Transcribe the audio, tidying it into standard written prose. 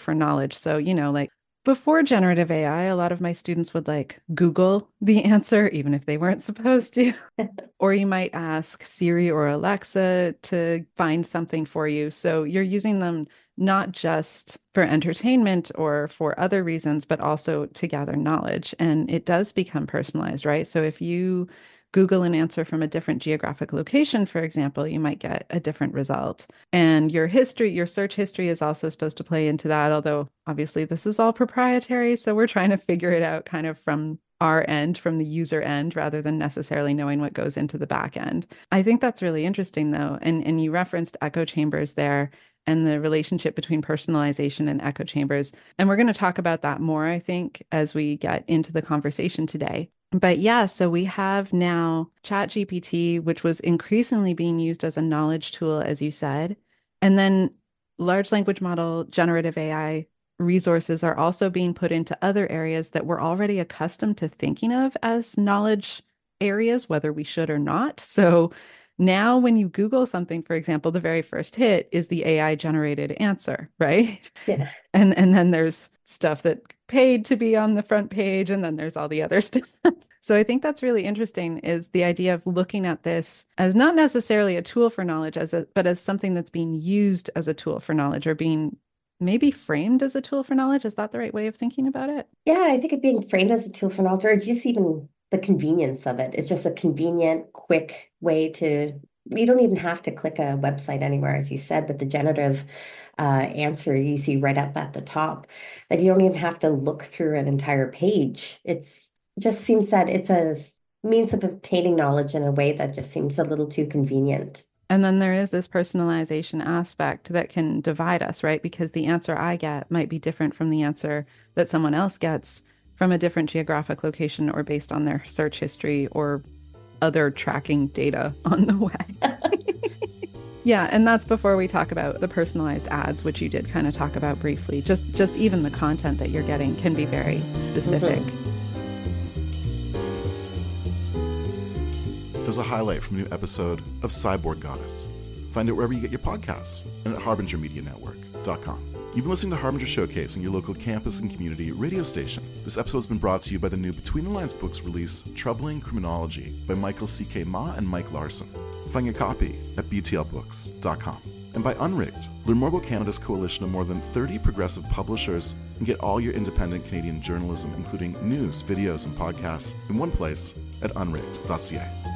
for knowledge. So, like before generative AI, a lot of my students would like Google the answer, even if they weren't supposed to. Or you might ask Siri or Alexa to find something for you. So you're using them not just for entertainment or for other reasons, but also to gather knowledge. And it does become personalized, right? So if you Google an answer from a different geographic location, for example, you might get a different result. And your history, your search history is also supposed to play into that, although obviously this is all proprietary. So we're trying to figure it out kind of from our end, from the user end, rather than necessarily knowing what goes into the back end. I think that's really interesting, though. And you referenced echo chambers there and the relationship between personalization and echo chambers. And we're going to talk about that more, I think, as we get into the conversation today. But yeah, so we have now ChatGPT, which was increasingly being used as a knowledge tool, as you said. And then large language model, generative AI resources are also being put into other areas that we're already accustomed to thinking of as knowledge areas, whether we should or not. So now when you Google something, for example, the very first hit is the AI generated answer, right? Yeah. And then there's stuff that paid to be on the front page, and then there's all the other stuff. So I think that's really interesting is the idea of looking at this as not necessarily a tool for knowledge but as something that's being used as a tool for knowledge or being maybe framed as a tool for knowledge. Is that the right way of thinking about it? Yeah, I think it being framed as a tool for knowledge, or just even the convenience of it. It's just a convenient, quick way to, you don't even have to click a website anywhere, as you said, with the generative answer you see right up at the top, that you don't even have to look through an entire page. It's just seems that it's a means of obtaining knowledge in a way that just seems a little too convenient. And then there is this personalization aspect that can divide us, right? Because the answer I get might be different from the answer that someone else gets from a different geographic location or based on their search history or other tracking data on the web. Yeah, and that's before we talk about the personalized ads, which you did kind of talk about briefly. Just even the content that you're getting can be very specific. Mhm. There's a highlight from a new episode of Cyborg Goddess. Find it wherever you get your podcasts and at harbingermedianetwork.com. You've been listening to Harbinger Showcasing your local campus and community radio station. This episode's been brought to you by the new Between the Lines books release, Troubling Criminology by Michael C.K. Ma and Mike Larson. Find your copy at btlbooks.com. And by Unrigged. Learn more about Canada's coalition of more than 30 progressive publishers and get all your independent Canadian journalism, including news, videos, and podcasts in one place at unrigged.ca.